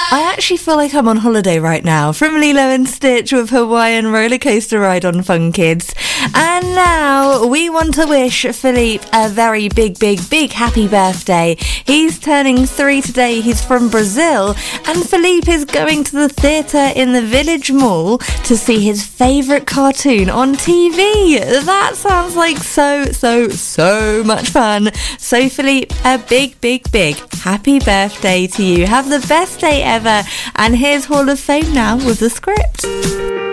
I actually feel like I'm on holiday right now, from Lilo and Stitch with Hawaiian roller coaster ride on Fun Kids. And now we want to wish Philippe a very big happy birthday. He's turning 3 today. He's from Brazil, and Philippe is going to the theatre in the Village Mall to see his favourite cartoon on TV. That sounds like so much fun. So Philippe, a big happy birthday to you. Have the best day ever. And here's Hall of Fame now with the script.